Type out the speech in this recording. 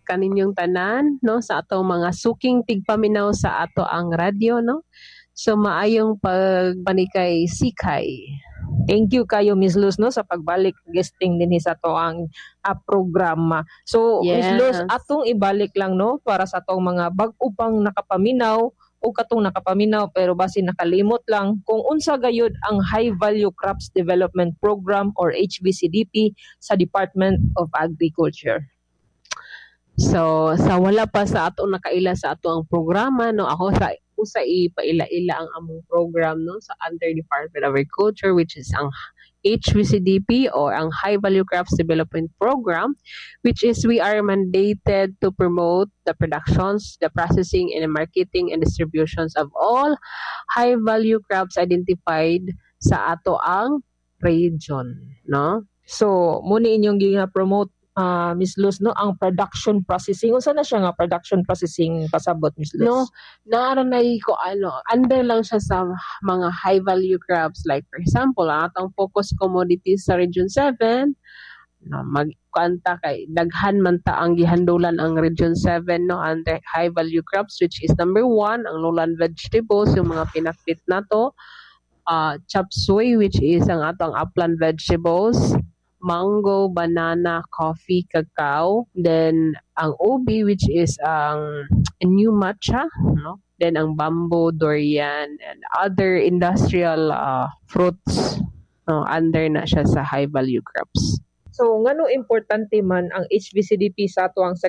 kaninyong tanan no sa atong mga suking tigpaminaw sa ato ang radyo no. So maayong pagbanikay sikay. Thank you kayo Miss Luz no sa pagbalik guesting dinhi sa to ang programa. So Miss Luz, Yes. atong ibalik lang no para sa atong mga bag-o pang nakapaminaw o katong nakapaminaw pero basin nakalimot lang kung unsa gayud ang High Value Crops Development Program or HVCDP sa Department of Agriculture. So sa wala pa sa ato nakaila sa ato ang programa no, ako sa ipaila-ila ang among program no sa under Department of Agriculture, which is ang HVCDP or ang High Value Crops Development Program, which is we are mandated to promote the productions, the processing and the marketing and distributions of all high value crops identified sa ato ang region no. So muni inyong gina-promote Miss Luz no ang production processing. Unsa na siya nga production processing pasabot Miss Luz? No, naaranay ko under lang siya sa mga high value crops, like for example, ang atong focus commodities sa Region 7, no, magkanta kay daghan man ta ang gihandulan ang Region 7 no under high value crops, which is number 1 ang lowland vegetables, yung mga pinakpit nato, chop suey, which is ang atong upland vegetables, mango, banana, coffee, cacao, then ang ubi, which is ang new matcha, no? Then ang bamboo, durian, and other industrial fruits, no? Under na siya sa high value crops. So ngano importante man ang HVCDP sa ato ang